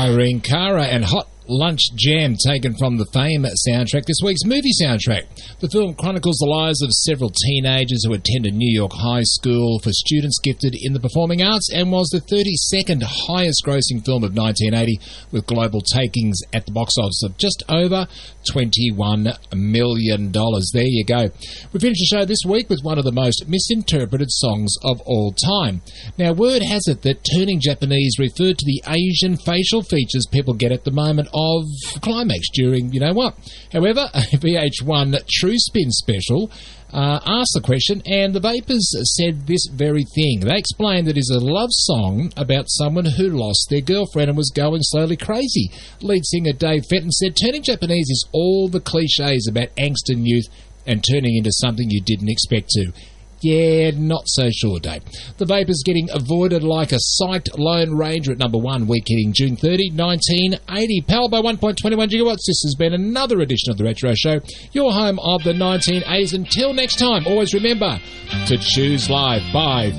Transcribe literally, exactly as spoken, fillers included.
Irene Cara and Hot Lunch Jam, taken from the Fame soundtrack, this week's movie soundtrack. The film chronicles the lives of several teenagers who attended New York High School for students gifted in the performing arts, and was the thirty-second highest grossing film of nineteen eighty, with global takings at the box office of just over twenty-one million dollars. There you go. We finished the show this week with one of the most misinterpreted songs of all time. Now, word has it that Turning Japanese referred to the Asian facial features people get at the moment of climax during, you know what. However, a V H one True Spin special uh, asked the question, and the Vapors said this very thing. They explained that it is a love song about someone who lost their girlfriend and was going slowly crazy. Lead singer Dave Fenton said, Turning Japanese is all the cliches about angst and youth and turning into something you didn't expect to. Yeah, not so sure, Dave. The Vapors getting avoided like a psyched Lone Ranger at number one, week hitting June thirtieth, nineteen eighty. Powered by one point two one gigawatts, this has been another edition of The Retro Show, your home of the nineteen eighties. Until next time, always remember to choose life. Bye